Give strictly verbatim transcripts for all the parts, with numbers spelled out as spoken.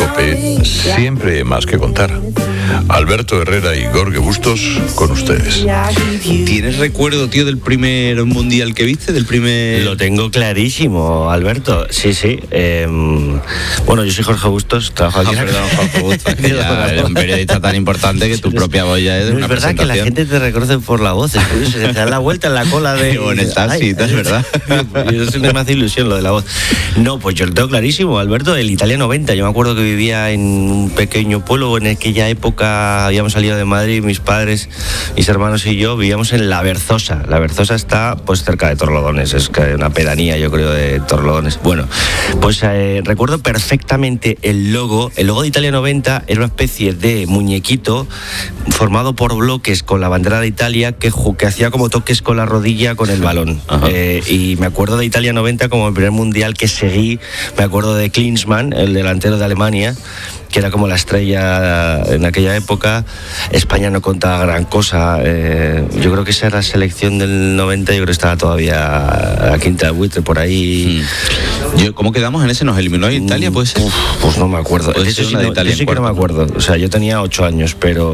COPE, siempre hay más que contar. Alberto Herrera y Jorge Bustos con ustedes. ¿Tienes recuerdo, tío, del primer mundial que viste? Del primer... Lo tengo clarísimo, Alberto. Sí, sí. Eh, bueno, yo soy Jorge Bustos, trabajo aquí. Ah, perdón, Jorge Bustos, que ya eres un periodista tan importante que tu propia voz ya es de no una es verdad que la gente te reconoce por la voz, es curioso, se te da la vuelta en la cola de... O en el taxi, es verdad. Eso me hace ilusión lo de la voz. No, pues yo lo tengo clarísimo, Alberto, el Italia noventa. Yo me acuerdo que vivía en un pequeño pueblo en aquella época, habíamos salido de Madrid, mis padres, mis hermanos y yo, vivíamos en La Berzosa. La Berzosa está pues cerca de Torrelodones, es una pedanía, yo creo, de Torrelodones. Bueno, pues eh, recuerdo perfectamente el logo. El logo de Italia noventa era una especie de muñequito formado por bloques con la bandera de Italia que, que hacía como toques con la rodilla con el balón. Eh, y me acuerdo de Italia noventa como el primer mundial que seguí. Me acuerdo de Klinsmann, el delantero de Alemania, que era como la estrella en aquella época. España no contaba gran cosa. Eh, yo creo que esa era la selección del noventa, yo creo que estaba todavía a quinta de buitre por ahí. Hmm. Yo, ¿cómo quedamos en ese? ¿Nos eliminó Italia, puede ser? Uf, pues no me acuerdo. Puede De ser hecho, una sí, de Italia yo sí en que no me acuerdo. O sea, yo tenía ocho años, pero,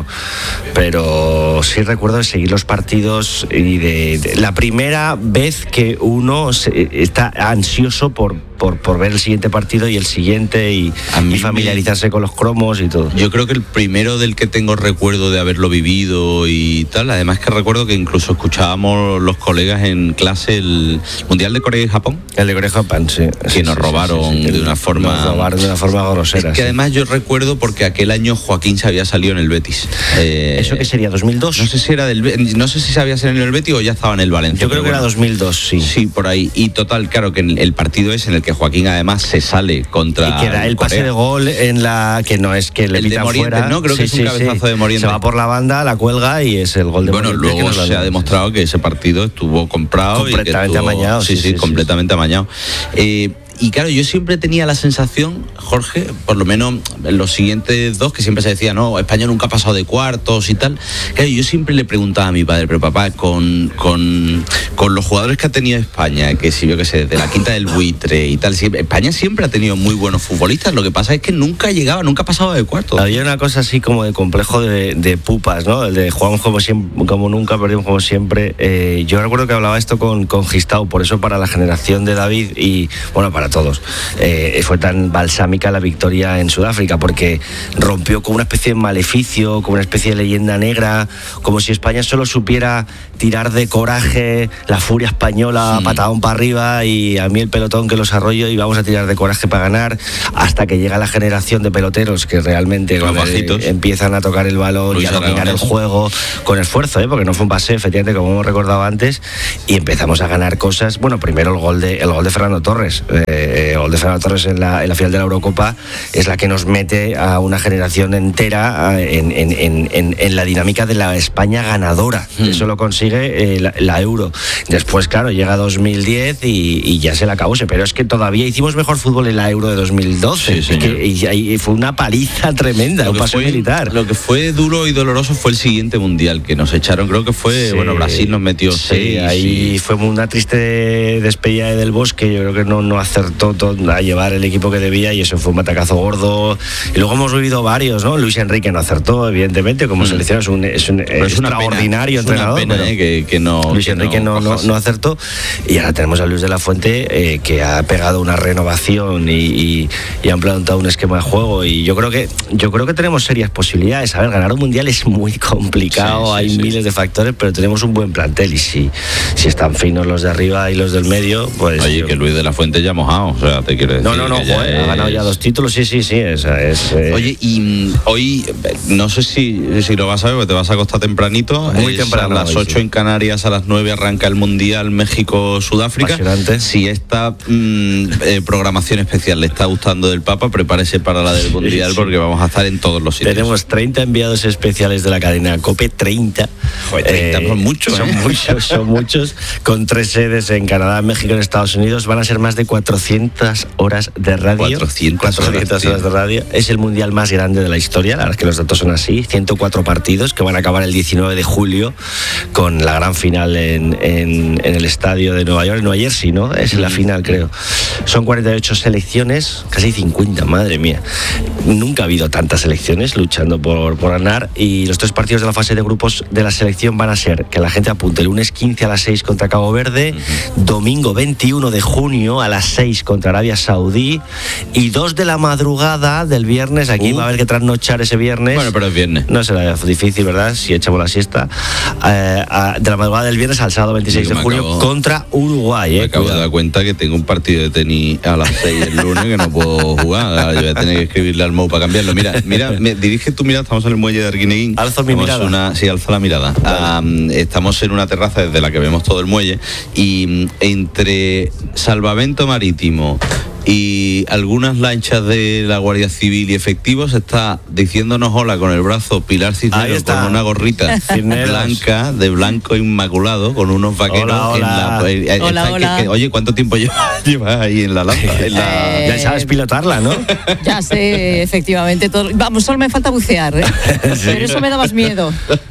pero sí recuerdo de seguir los partidos y de, de la primera vez que uno se, está ansioso por Por, por ver el siguiente partido y el siguiente y, y familiarizarse me... con los cromos y todo. Yo creo que el primero del que tengo recuerdo de haberlo vivido y tal, además que recuerdo que incluso escuchábamos los colegas en clase el Mundial de Corea y Japón. El de Corea y Japón, sí. Que sí, nos sí, robaron sí, sí, sí. de una forma... Nos robaron de una forma grosera. Es que sí. además yo recuerdo porque aquel año Joaquín se había salido en el Betis. Eh, ¿Eso qué sería? ¿dos mil dos? No sé si era del no sé si se había salido en el Betis o ya estaba en el Valencia. Yo creo que bueno, era dos mil dos, sí. Sí, por ahí. Y total, claro, que el partido es en el que Joaquín además se sale contra y que era el pase Corea. De gol en la que no es que le pitan fuera, no creo sí, que es un sí, cabezazo sí. de Morientes. Se va por la banda, la cuelga y es el gol de bueno, Morientes. Bueno, luego se ha demostrado que ese partido estuvo comprado completamente y que estuvo, amañado, sí, sí, sí, sí completamente sí. amañado. Eh, Y claro, yo siempre tenía la sensación, Jorge, por lo menos en los siguientes dos, que siempre se decía, no, España nunca ha pasado de cuartos y tal. Claro, yo siempre le preguntaba a mi padre, pero papá, con, con, con los jugadores que ha tenido España, que si yo qué sé, de la Quinta del Buitre y tal, siempre, España siempre ha tenido muy buenos futbolistas, lo que pasa es que nunca llegaba, nunca pasaba de cuartos. Había una cosa así como de complejo de, de pupas, ¿no? El de jugamos como, siempre, como nunca, perdimos como siempre. Eh, yo recuerdo que hablaba esto con, con Gistau, por eso para la generación de David y, bueno, para todos. Eh, fue tan balsámica la victoria en Sudáfrica porque rompió con una especie de maleficio, con una especie de leyenda negra, como si España solo supiera tirar de coraje, la furia española, sí. patadón para arriba y a mí el pelotón que los arroyo y vamos a tirar de coraje para ganar, hasta que llega la generación de peloteros que realmente eh, empiezan a tocar el balón Luis y a dominar el juego con esfuerzo, ¿eh? Porque no fue un pase, efectivamente, como hemos recordado antes, y empezamos a ganar cosas. Bueno, primero el gol de, el gol de Fernando Torres, eh, el gol de Fernando Torres en la, en la final de la Eurocopa es la que nos mete a una generación entera en, en, en, en, en la dinámica de la España ganadora. Mm. Eso lo consigue eh, la, la Euro. Después, claro, llega dos mil diez y, y ya se la acabó. Pero es que todavía hicimos mejor fútbol en la Euro de dos mil doce. Sí, que, y, y fue una paliza tremenda, lo un paso fue, militar. Lo que fue duro y doloroso fue el siguiente mundial que nos echaron. Creo que fue, sí, bueno, Brasil nos metió sí, seis. Ahí y... fue una triste despedida de Del Bosque. Yo creo que no, no acertó todo a llevar el equipo que debía y eso fue un batacazo gordo. Y luego hemos vivido varios, ¿no? Luis Enrique no acertó, evidentemente, como mm. selección es un, es un es extraordinario pena, entrenador. Es una pena, eh, que, que no, Luis que Enrique no, no, no acertó. Y ahora tenemos a Luis de la Fuente, eh, que ha pegado una renovación y, y, y ha implantado un esquema de juego. Y yo creo que yo creo que tenemos serias posibilidades. A ver, ganar un mundial es muy complicado, sí, sí, hay sí. miles de factores, pero tenemos un buen plantel. Y si, si están finos los de arriba y los del medio, pues. Oye, yo... que Luis de la Fuente ya mojado, o sea, te quiero decir. No, no, no, joder, es... ha ganado ya dos títulos, sí, sí, sí. Esa es, eh... Oye, y hoy, no sé si, si lo vas a ver, porque te vas a acostar tempranito. Muy es temprano. A las ocho sí. en Canarias, a las nueve arranca el Mundial México-Sudáfrica. Si esta mmm, eh, programación especial le está gustando del Papa, prepárese para la del Mundial, sí, sí. porque vamos a estar en todos los sitios. Tenemos treinta enviados especiales de la cadena COPE, treinta. Joder, treinta eh, son muchos. Son ¿eh? muchos, son muchos, con tres sedes en Canadá, México y en Estados Unidos. Van a ser más de cuatrocientos cuatrocientas horas de radio. cuatrocientas, cuatrocientas horas de radio. Es el mundial más grande de la historia, la verdad es que los datos son así. ciento cuatro partidos que van a acabar el diecinueve de julio con la gran final en, en, en el estadio de Nueva York, en Nueva Jersey, ¿no? Es la final, creo. Son cuarenta y ocho selecciones, casi cincuenta, madre mía. Nunca ha habido tantas selecciones luchando por, por ganar, y los tres partidos de la fase de grupos de la selección van a ser, que la gente apunte, lunes quince a las seis contra Cabo Verde, uh-huh. domingo veintiuno de junio a las seis contra Arabia Saudí, y dos de la madrugada del viernes, aquí uh. va a haber que trasnochar ese viernes. Bueno, pero es viernes. No será difícil, ¿verdad? Si echamos la siesta. Eh, a, de la madrugada del viernes al sábado veintiséis de junio acabo, contra Uruguay. Me eh, acabo cuidado. de dar cuenta que tengo un partido de tenis a las seis el lunes que no puedo jugar. Yo voy a tener que escribirle al Mou para cambiarlo. Mira, mira, me, dirige tu mirada, estamos en el muelle de Arguineguín. Alzo mi mirada. Una, sí, alzo la mirada. Um, estamos en una terraza desde la que vemos todo el muelle, y entre Salvamento Marítimo y algunas lanchas de la Guardia Civil y efectivos está diciéndonos hola con el brazo Pilar Cisneros, con una gorrita blanca, de blanco inmaculado, con unos vaqueros. Hola, hola. En la, eh, hola, hola. Que, que, oye, ¿cuánto tiempo llevas lleva ahí en la lanza? En la... Eh, ya sabes pilotarla, ¿no? Ya sé, efectivamente. Todo... Vamos, solo me falta bucear, ¿eh? Sí. Pero eso me da más miedo.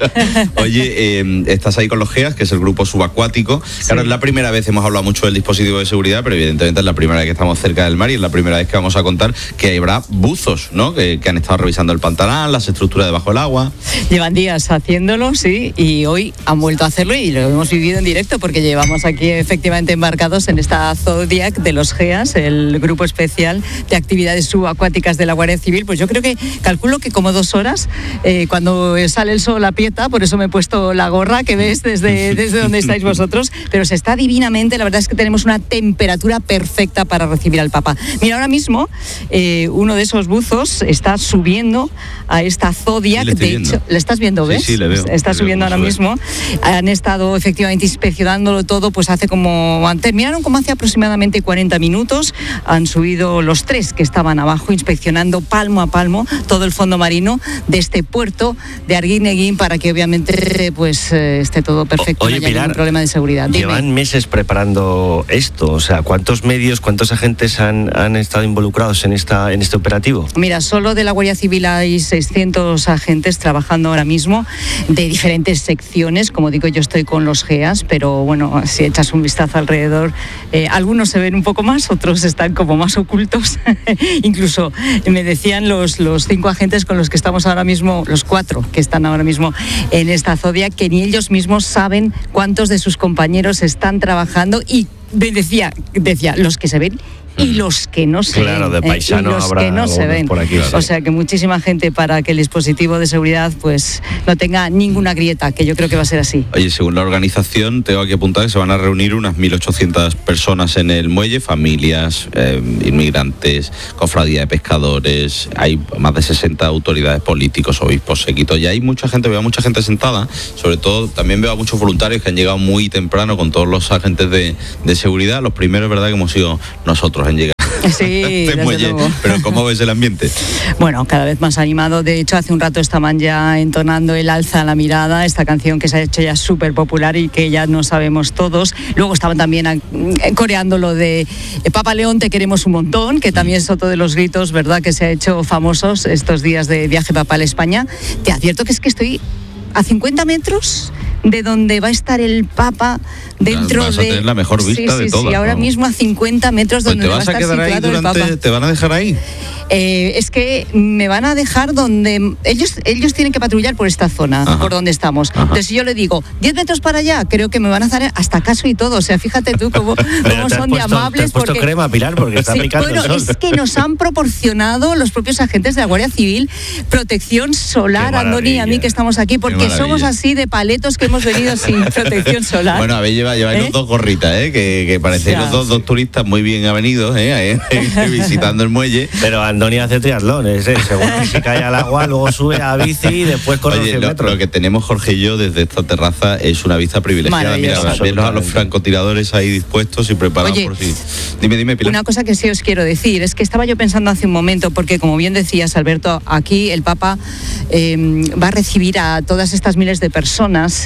Oye, eh, estás ahí con los GEAS, que es el grupo subacuático. Sí. Claro, es la primera vez, hemos hablado mucho del dispositivo de seguridad, pero evidentemente es la primera vez que estamos cerca del mar, y es la primera vez que vamos a contar que habrá buzos, ¿no? Que, que han estado revisando el Pantanal, las estructuras debajo del agua. Llevan días haciéndolo, sí, y hoy han vuelto a hacerlo y lo hemos vivido en directo, porque llevamos aquí efectivamente embarcados en esta Zodiac de los GEAS, el grupo especial de actividades subacuáticas de la Guardia Civil. Pues yo creo que, calculo que como dos horas, eh, cuando sale el sol aprieta, por eso me he puesto la gorra que ves desde, desde donde estáis vosotros, pero se está divinamente. La verdad es que tenemos una temperatura perfecta para recibir al Papa. Mira, ahora mismo eh, uno de esos buzos está subiendo a esta Zodiac. Sí, de hecho, ¿le estás viendo, ves? Sí, sí, le veo. Está le subiendo veo ahora mismo. Han estado efectivamente inspeccionándolo todo, pues hace como... Terminaron como hace aproximadamente cuarenta minutos. Han subido los tres que estaban abajo, inspeccionando palmo a palmo todo el fondo marino de este puerto de Arguineguín, para que obviamente pues eh, esté todo perfecto. O, oye, no haya Pilar, ningún problema de seguridad. Dime. Llevan meses preparando esto, o sea, ¿cuántos medios, cuántos agentes han, han estado involucrados en esta en este operativo? Mira, solo de la Guardia Civil hay seiscientos agentes trabajando ahora mismo de diferentes secciones. Como digo, yo estoy con los GEAS, pero bueno, si echas un vistazo alrededor, eh, algunos se ven un poco más, otros están como más ocultos. Incluso me decían los, los cinco agentes con los que estamos ahora mismo, los cuatro que están ahora mismo en esta Zodiac, que ni ellos mismos saben cuántos de sus compañeros están trabajando, y decía, decía los que se ven y los que no se claro, ven, de paisano eh, y los habrá que no se ven. Por aquí, o sea que muchísima gente para que el dispositivo de seguridad pues no tenga ninguna grieta, que yo creo que va a ser así. Oye, según la organización, tengo que apuntar que se van a reunir unas mil ochocientas personas en el muelle, familias, eh, inmigrantes, cofradía de pescadores, hay más de sesenta autoridades políticos, obispos, séquitos, y hay mucha gente, veo a mucha gente sentada, sobre todo también veo a muchos voluntarios que han llegado muy temprano con todos los agentes de, de seguridad. Los primeros, verdad, que hemos sido nosotros en llegar. Sí, este muelle. Pero ¿cómo ves el ambiente? Bueno, cada vez más animado. De hecho, hace un rato estaban ya entonando el Alza la mirada, esta canción que se ha hecho ya súper popular y que ya no sabemos todos. Luego estaban también coreando lo de Papa León, te queremos un montón, que también es otro de los gritos, ¿verdad?, que se ha hecho famosos estos días de viaje papal a España. Te advierto que es que estoy a cincuenta metros de donde va a estar el Papa dentro vas a de... tener la mejor vista sí, de sí, todas. Sí, ahora ¿no? mismo a cincuenta metros pues donde va a estar situado el Papa. ¿Te vas a quedar ahí durante, te van a dejar ahí? Eh, es que me van a dejar donde... Ellos ellos tienen que patrullar por esta zona, ajá, por donde estamos. Ajá. Entonces, si yo le digo, diez metros para allá, creo que me van a hacer hasta caso y todo. O sea, fíjate tú cómo, cómo son puesto, de amables. Te has puesto porque, crema, Pilar, porque está sí, picando bueno, el sol. es que nos han proporcionado los propios agentes de la Guardia Civil protección solar, Andoni y a mí que estamos aquí, porque somos así de paletos que hemos venido sin protección solar. Bueno, habéis llevado, lleváis ¿Eh? los dos gorritas, ¿eh? que, que parecéis los dos, dos turistas muy bien avenidos, ¿eh? visitando el muelle. Pero Andoni hace triatlón, ¿eh? Seguro que si cae al agua, luego sube a bici y después corre Oye, cien lo, metros. Lo que tenemos Jorge y yo desde esta terraza es una vista privilegiada. Mira, verlos a los francotiradores ahí dispuestos y preparados. Oye, por sí. Dime, dime, Pilar. Una cosa que sí os quiero decir es que estaba yo pensando hace un momento, porque como bien decías, Alberto, aquí el Papa eh, va a recibir a todas estas miles de personas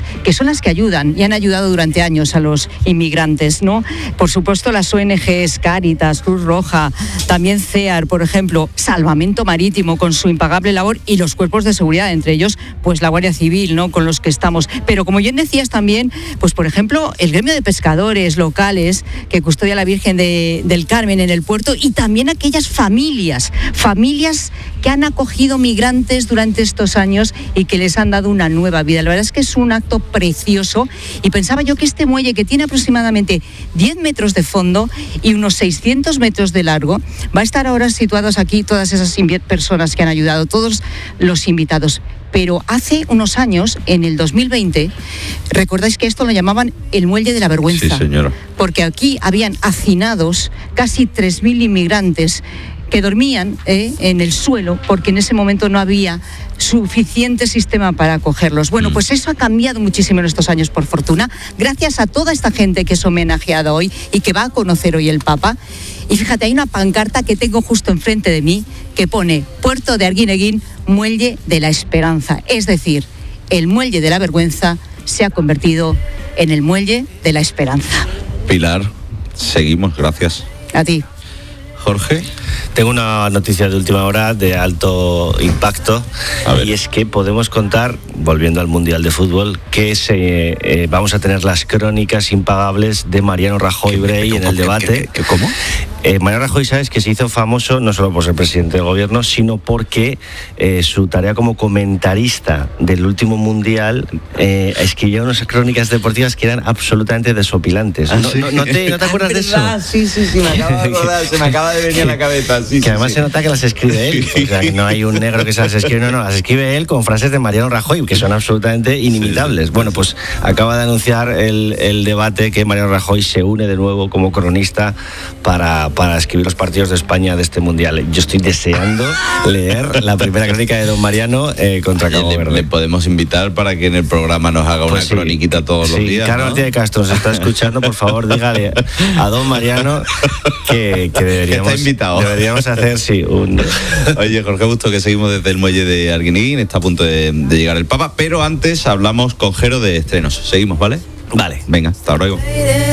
que son las que ayudan y han ayudado durante años a los inmigrantes, ¿no? Por supuesto, las O N Ges, Cáritas, Cruz Roja, también CEAR, por ejemplo, Salvamento Marítimo con su impagable labor y los cuerpos de seguridad, entre ellos, pues la Guardia Civil, ¿no? Con los que estamos. Pero como bien decías también, pues por ejemplo, el gremio de pescadores locales que custodia la Virgen de, del Carmen en el puerto y también aquellas familias, familias que han acogido migrantes durante estos años y que les han dado una nueva vida. La verdad es que es un acto precioso y pensaba yo que este muelle, que tiene aproximadamente diez metros de fondo y unos seiscientos metros de largo, va a estar ahora situados aquí todas esas personas que han ayudado, todos los invitados. Pero hace unos años, en el dos mil veinte, recordáis que esto lo llamaban el Muelle de la Vergüenza. Sí, señora. Porque aquí habían hacinados casi tres mil inmigrantes que dormían eh, en el suelo porque en ese momento no había suficiente sistema para acogerlos. Bueno, pues eso ha cambiado muchísimo en estos años, por fortuna, gracias a toda esta gente que es homenajeada hoy y que va a conocer hoy el Papa. Y fíjate, hay una pancarta que tengo justo enfrente de mí que pone Puerto de Arguineguín, Muelle de la Esperanza. Es decir, el Muelle de la Vergüenza se ha convertido en el Muelle de la Esperanza. Pilar, seguimos, gracias. A ti. Jorge. Tengo una noticia de última hora de alto impacto y es que podemos contar, volviendo al Mundial de Fútbol, que se, eh, vamos a tener las crónicas impagables de Mariano Rajoy Brey en el debate. ¿Qué, qué, cómo? Eh, Mariano Rajoy, sabes que se hizo famoso no solo por ser presidente del gobierno, sino porque eh, su tarea como comentarista del último Mundial eh, escribía unas crónicas deportivas que eran absolutamente desopilantes. ¿Ah, no, sí? no, no, te, ¿No te acuerdas de eso? Sí, sí, sí, me acaba de acordar, se me acaba de venir a la cabeza. Sí, que sí, además sí. se nota que las escribe él, o sea, que no hay un negro que se las escribe, no, no, las escribe él con frases de Mariano Rajoy, que son absolutamente inimitables. Sí, sí. Bueno, pues acaba de anunciar el, el debate que Mariano Rajoy se une de nuevo como cronista para, para escribir los partidos de España de este Mundial. Yo estoy deseando leer la primera crónica de don Mariano eh, contra Cabo le, Verde. Le podemos invitar para que en el programa nos haga pues una sí, croniquita todos sí, los días. Carlos ¿no? Martínez de Castro se está escuchando, por favor, dígale a don Mariano que, que deberíamos, que está invitado. deberíamos hacer, sí, un... Oye, Jorge Busto, que seguimos desde el muelle de Arguineguín, está a punto de, de llegar el Papa, pero antes hablamos con Jero de estrenos. Seguimos, ¿vale? Vale. Venga, hasta luego.